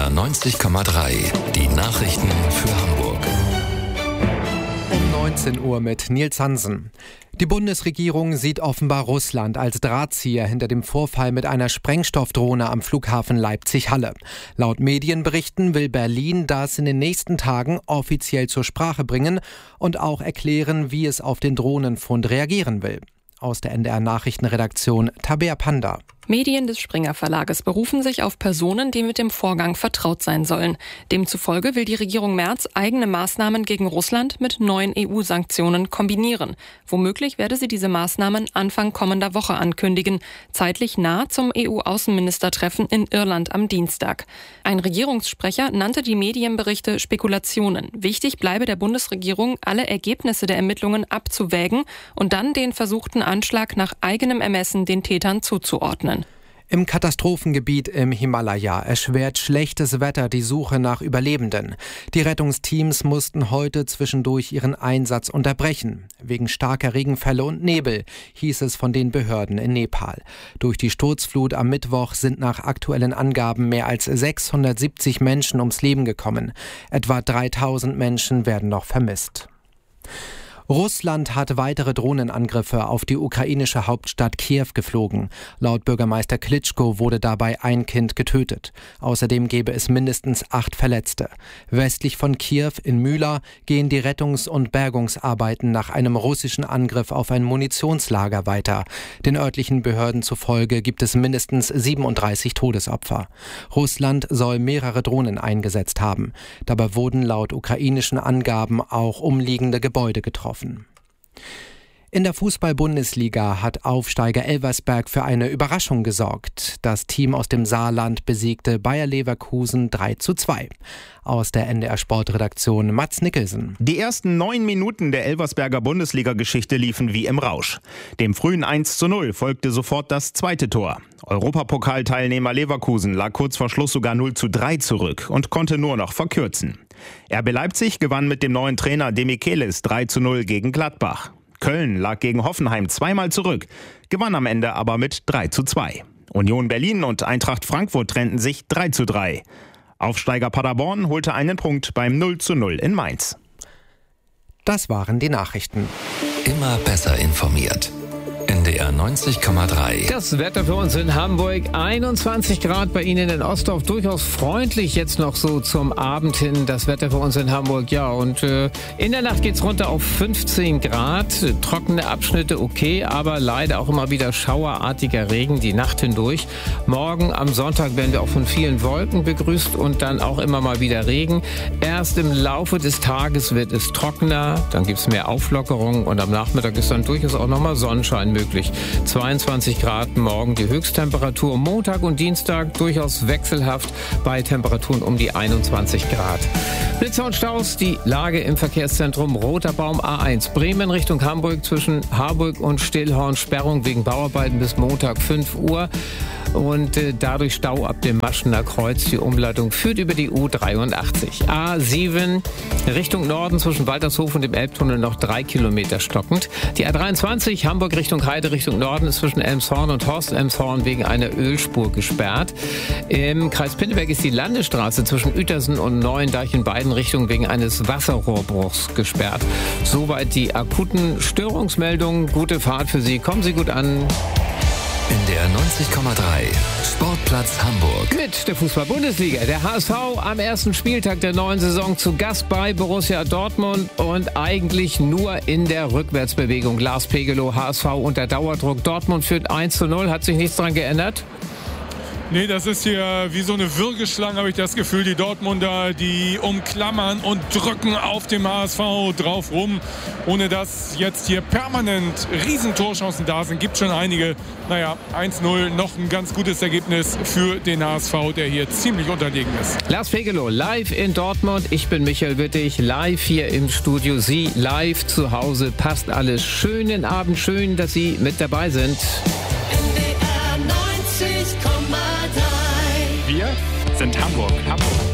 NDR 90,3. Die Nachrichten für Hamburg. Um 19 Uhr mit Nils Hansen. Die Bundesregierung sieht offenbar Russland als Drahtzieher hinter dem Vorfall mit einer Sprengstoffdrohne am Flughafen Leipzig-Halle. Laut Medienberichten will Berlin das in den nächsten Tagen offiziell zur Sprache bringen und auch erklären, wie es auf den Drohnenfund reagieren will. Aus der NDR-Nachrichtenredaktion Tabea Panda. Medien des Springer Verlages berufen sich auf Personen, die mit dem Vorgang vertraut sein sollen. Demzufolge will die Regierung Merz eigene Maßnahmen gegen Russland mit neuen EU-Sanktionen kombinieren. Womöglich werde sie diese Maßnahmen Anfang kommender Woche ankündigen, zeitlich nah zum EU-Außenministertreffen in Irland am Dienstag. Ein Regierungssprecher nannte die Medienberichte Spekulationen. Wichtig bleibe der Bundesregierung, alle Ergebnisse der Ermittlungen abzuwägen und dann den versuchten Anschlag nach eigenem Ermessen den Tätern zuzuordnen. Im Katastrophengebiet im Himalaya erschwert schlechtes Wetter die Suche nach Überlebenden. Die Rettungsteams mussten heute zwischendurch ihren Einsatz unterbrechen. Wegen starker Regenfälle und Nebel, hieß es von den Behörden in Nepal. Durch die Sturzflut am Mittwoch sind nach aktuellen Angaben mehr als 670 Menschen ums Leben gekommen. Etwa 3000 Menschen werden noch vermisst. Russland hat weitere Drohnenangriffe auf die ukrainische Hauptstadt Kiew geflogen. Laut Bürgermeister Klitschko wurde dabei ein Kind getötet. Außerdem gäbe es mindestens 8 Verletzte. Westlich von Kiew in Myla gehen die Rettungs- und Bergungsarbeiten nach einem russischen Angriff auf ein Munitionslager weiter. Den örtlichen Behörden zufolge gibt es mindestens 37 Todesopfer. Russland soll mehrere Drohnen eingesetzt haben. Dabei wurden laut ukrainischen Angaben auch umliegende Gebäude getroffen. In der Fußball-Bundesliga hat Aufsteiger Elversberg für eine Überraschung gesorgt. Das Team aus dem Saarland besiegte Bayer Leverkusen 3:2. Aus der NDR-Sportredaktion Mats Nicholson. Die ersten 9 Minuten der Elversberger Bundesliga-Geschichte liefen wie im Rausch. Dem frühen 1:0 folgte sofort das zweite Tor. Europapokalteilnehmer Leverkusen lag kurz vor Schluss sogar 0:3 zurück und konnte nur noch verkürzen. RB Leipzig gewann mit dem neuen Trainer Demichelis 3:0 gegen Gladbach. Köln lag gegen Hoffenheim zweimal zurück, gewann am Ende aber mit 3:2. Union Berlin und Eintracht Frankfurt trennten sich 3:3. Aufsteiger Paderborn holte einen Punkt beim 0:0 in Mainz. Das waren die Nachrichten. Immer besser informiert. NDR 90,3. Das Wetter für uns in Hamburg, 21 Grad bei Ihnen in Ostdorf, durchaus freundlich jetzt noch so zum Abend hin. Das Wetter für uns in Hamburg, ja, und in der Nacht geht's runter auf 15 Grad, trockene Abschnitte okay, aber leider auch immer wieder schauerartiger Regen die Nacht hindurch. Morgen am Sonntag werden wir auch von vielen Wolken begrüßt und dann auch immer mal wieder Regen. Erst im Laufe des Tages wird es trockener, dann gibt's mehr Auflockerung und am Nachmittag ist dann durchaus auch nochmal Sonnenschein möglich. 22 Grad morgen die Höchsttemperatur. Montag und Dienstag durchaus wechselhaft bei Temperaturen um die 21 Grad. Blitzer und Staus, die Lage im Verkehrszentrum Roter Baum A1 Bremen Richtung Hamburg zwischen Harburg und Stillhorn. Sperrung wegen Bauarbeiten bis Montag 5 Uhr. Und dadurch Stau ab dem Maschener Kreuz. Die Umleitung führt über die U83. A7 Richtung Norden zwischen Waltershof und dem Elbtunnel noch 3 Kilometer stockend. Die A23 Hamburg Richtung Heide Richtung Norden ist zwischen Elmshorn und Horst-Elmshorn wegen einer Ölspur gesperrt. Im Kreis Pinneberg ist die Landesstraße zwischen Uetersen und Neuendeich in beiden Richtungen wegen eines Wasserrohrbruchs gesperrt. Soweit die akuten Störungsmeldungen. Gute Fahrt für Sie. Kommen Sie gut an. NDR 90,3. Sportplatz Hamburg. Mit der Fußball-Bundesliga. Der HSV am ersten Spieltag der neuen Saison zu Gast bei Borussia Dortmund und eigentlich nur in der Rückwärtsbewegung. Lars Pegelow, HSV unter Dauerdruck. Dortmund führt 1:0. Hat sich nichts dran geändert? Nee, das ist hier wie so eine Würgeschlange, habe ich das Gefühl. Die Dortmunder, die umklammern und drücken auf dem HSV drauf rum. Ohne dass jetzt hier permanent Riesentorchancen da sind, gibt schon einige. 1:0, noch ein ganz gutes Ergebnis für den HSV, der hier ziemlich unterlegen ist. Lars Pegelow live in Dortmund. Ich bin Michael Wittig, live hier im Studio. Sie live zu Hause. Passt alles. Schönen Abend, schön, dass Sie mit dabei sind. NDR 90,3. Wir sind Hamburg.